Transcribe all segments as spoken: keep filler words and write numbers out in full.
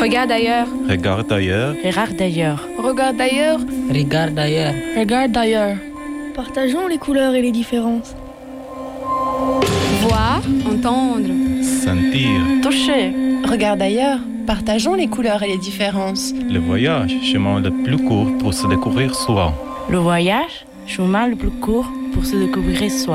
Regarde ailleurs. Regarde ailleurs. Regarde ailleurs. Regarde ailleurs. Regarde ailleurs. Regarde ailleurs. Partageons les couleurs et les différences. Voir, entendre. Sentir. Toucher. Regarde ailleurs. Partageons les couleurs et les différences. Le voyage, chemin le plus court pour se découvrir soi. Le voyage, chemin le plus court pour se découvrir soi.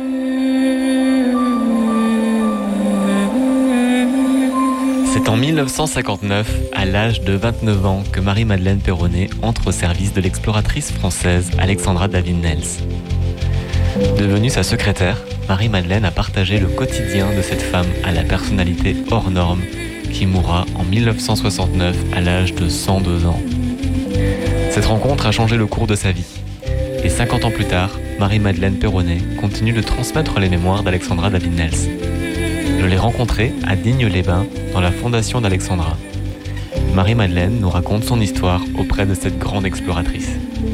C'est en mille neuf cent cinquante-neuf, à l'âge de vingt-neuf ans, que Marie-Madeleine Peyronnet entre au service de l'exploratrice française Alexandra David-Nels. Devenue sa secrétaire, Marie-Madeleine a partagé le quotidien de cette femme à la personnalité hors norme qui mourra en mille neuf cent soixante-neuf à l'âge de cent deux ans. Cette rencontre a changé le cours de sa vie. Et cinquante ans plus tard, Marie-Madeleine Peyronnet continue de transmettre les mémoires d'Alexandra David-Nels. Je l'ai rencontrée à Digne-les-Bains, dans la fondation d'Alexandra. Marie-Madeleine nous raconte son histoire auprès de cette grande exploratrice.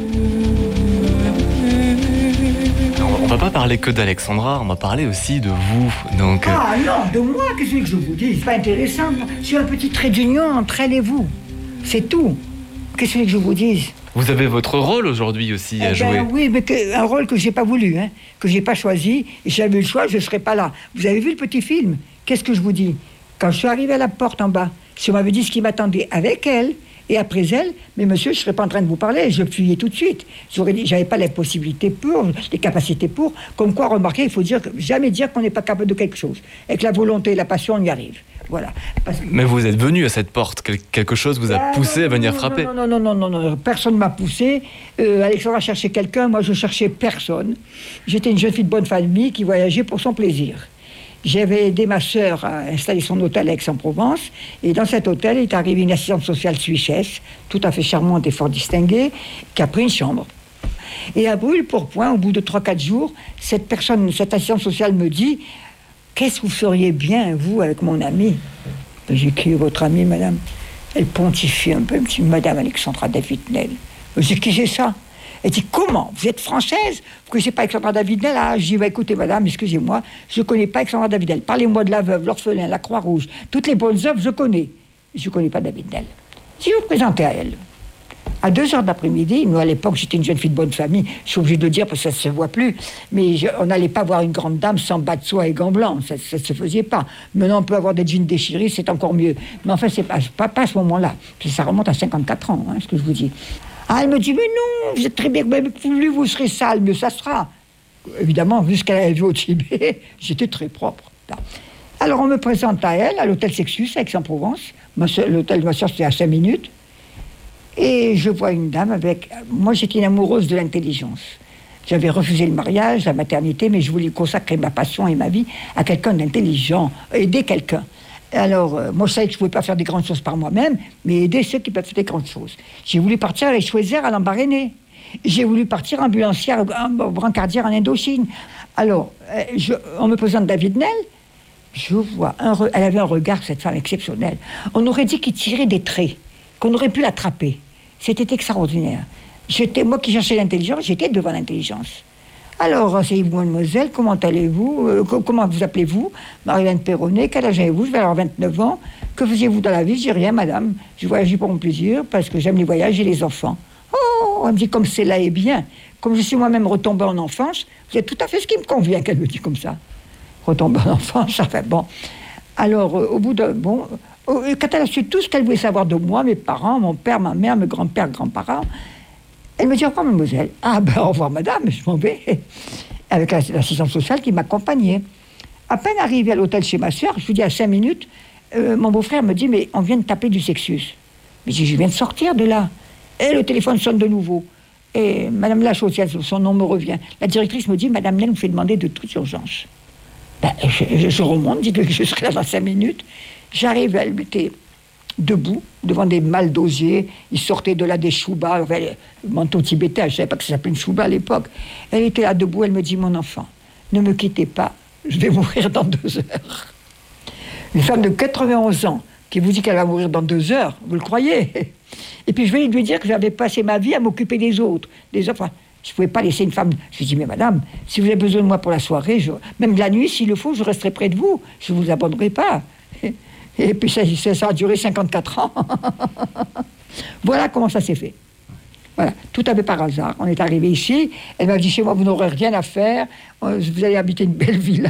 Alors, on va pas parler que d'Alexandra, on va parler aussi de vous. Donc, euh... Ah non, de moi, qu'est-ce que je vous dis? C'est pas intéressant. Sur un petit trait d'union entre elle et vous. C'est tout. Qu'est-ce que je vous dise? Vous avez votre rôle aujourd'hui aussi eh à ben, jouer. Oui, mais que, un rôle que j'ai pas voulu, hein, que j'ai pas choisi. Et si j'avais eu le choix, je serais pas là. Vous avez vu le petit film? Qu'est-ce que je vous dis? Quand je suis arrivé à la porte en bas, si on m'avait dit ce qui m'attendait avec elle et après elle, mais monsieur, je serais pas en train de vous parler. Je fuyais tout de suite. J'aurais dit, j'avais pas les possibilités pour, les capacités pour. Comme quoi, remarquez, il faut dire, jamais dire qu'on n'est pas capable de quelque chose. Avec la volonté et la passion, on y arrive. Voilà. Parce que... Mais vous êtes venu à cette porte, quelque chose vous a ah, poussé non, à venir non, frapper. Non, non, non, non, non, non, non. Personne ne m'a poussé. Euh, Alexandra cherchait quelqu'un, moi je cherchais personne. J'étais une jeune fille de bonne famille qui voyageait pour son plaisir. J'avais aidé ma sœur à installer son hôtel à Aix-en-Provence, et dans cet hôtel est arrivée une assistante sociale suissesse, tout à fait charmante et fort distinguée, qui a pris une chambre. Et à brûle-pourpoint, au bout de trois quatre jours, cette personne, cette assistante sociale me dit: qu'est-ce que vous feriez bien, vous, avec mon amie? J'ai écrit: votre amie, madame. Elle pontifie un peu, elle me dit: madame Alexandra David-Nels. J'ai dit: qui c'est ça? Elle dit: comment? Vous êtes française? Vous ne connaissez pas Alexandra David-Nels? Ah, je dis: bah, écoutez, madame, excusez-moi, je ne connais pas Alexandra David-Nels. Parlez-moi de la veuve, l'orphelin, la Croix-Rouge, toutes les bonnes œuvres, je connais. Je ne connais pas David-Nels. Si je vous présentais à elle, à deux heures d'après-midi, nous à l'époque, j'étais une jeune fille de bonne famille, je suis obligée de le dire parce que ça ne se voit plus, mais je, on n'allait pas voir une grande dame sans bas de soie et gants blancs, ça ne se faisait pas. Maintenant, on peut avoir des jeans déchirés, c'est encore mieux. Mais enfin, c'est pas, pas, pas à ce moment-là, ça remonte à cinquante-quatre ans, hein, ce que je vous dis. Ah, elle me dit: mais non, vous êtes très bien, mais plus vous serez sale, mieux ça sera. Évidemment, vu ce qu'elle avait vu au Tibet, j'étais très propre. Alors, on me présente à elle, à l'hôtel Sexus, à Aix-en-Provence. L'hôtel de ma soeur, c'était à cinq minutes. Et je vois une dame avec... Moi, j'étais une amoureuse de l'intelligence. J'avais refusé le mariage, la maternité, mais je voulais consacrer ma passion et ma vie à quelqu'un d'intelligent, aider quelqu'un. Alors, euh, moi, je savais que je ne pouvais pas faire des grandes choses par moi-même, mais aider ceux qui peuvent faire des grandes choses. J'ai voulu partir avec Schweizer à l'Embarréné. J'ai voulu partir ambulancière, brancardière en Indochine. Alors, euh, je, on me présente David-Nels. Je vois, un re... elle avait un regard, cette femme, exceptionnelle. On aurait dit qu'il tirait des traits, qu'on aurait pu l'attraper. C'était extraordinaire. J'étais, moi qui cherchais l'intelligence, j'étais devant l'intelligence. Alors, asseyez-vous, mademoiselle, comment allez-vous euh, Comment vous appelez-vous? Marie-Madeleine Peyronnet, quel âge avez-vous? Je vais avoir vingt-neuf ans. Que faisiez-vous dans la vie? Je dis: rien, madame. Je voyage pour mon plaisir, parce que j'aime les voyages et les enfants. Oh, elle me dit: comme c'est là et bien. Comme je suis moi-même retombée en enfance, vous êtes tout à fait ce qui me convient, qu'elle me dit comme ça. Retomber en enfance, ça fait bon. Alors, euh, au bout de... Bon, euh, quand elle a su tout ce qu'elle voulait savoir de moi, mes parents, mon père, ma mère, mes grands-pères, grands-parents, elle me dit: au revoir, mademoiselle. Ah ben, au revoir, madame, je m'en vais. Avec l'assistante sociale qui m'accompagnait. À peine arrivée à l'hôtel chez ma soeur, je vous dis à cinq minutes, euh, mon beau-frère me dit: mais on vient de taper du Sexus. Mais je dis: je viens de sortir de là. Et le téléphone sonne de nouveau. Et madame Lachaussière, son nom me revient. La directrice me dit: madame Nel vous fait demander de toute urgence. Ben, je, je remonte, dites-le que je serai là dans cinq minutes. J'arrive, elle était debout, devant des malles d'osier. Ils sortaient de là des choubas, enfin, le manteau tibétain, je ne savais pas que ça s'appelait une chouba à l'époque. Elle était là debout, elle me dit: mon enfant, ne me quittez pas, je vais mourir dans deux heures. Une femme de quatre-vingt-onze ans qui vous dit qu'elle va mourir dans deux heures, vous le croyez? Et puis je vais lui dire que j'avais passé ma vie à m'occuper des autres, des autres. Enfin, je ne pouvais pas laisser une femme... Je lui ai dit: mais madame, si vous avez besoin de moi pour la soirée, je... même la nuit, s'il le faut, je resterai près de vous, je ne vous abandonnerai pas. Et puis ça, ça, ça a duré cinquante-quatre ans. Voilà comment ça s'est fait. Voilà, tout à fait par hasard. On est arrivé ici, elle m'a dit, chez moi, vous n'aurez rien à faire, vous allez habiter une belle villa.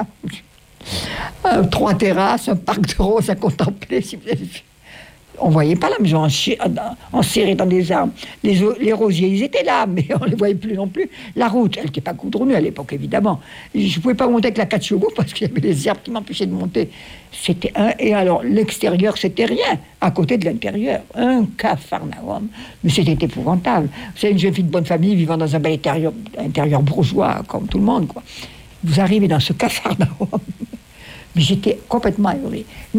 euh, trois terrasses, un parc de roses à contempler, si vous avez vu. On ne voyait pas la maison enserrée dans des arbres. Les, les rosiers, ils étaient là, mais on ne les voyait plus non plus. La route, elle n'était pas goudronnée à l'époque, évidemment. Je ne pouvais pas monter avec la quatre chevaux parce qu'il y avait des arbres qui m'empêchaient de monter. C'était un... Et alors, l'extérieur, c'était rien, à côté de l'intérieur. Un capharnaüm. Mais c'était épouvantable. C'est une jeune fille de bonne famille vivant dans un bel intérieur, intérieur bourgeois, comme tout le monde, quoi. Vous arrivez dans ce capharnaüm. Mais j'étais complètement ahurée.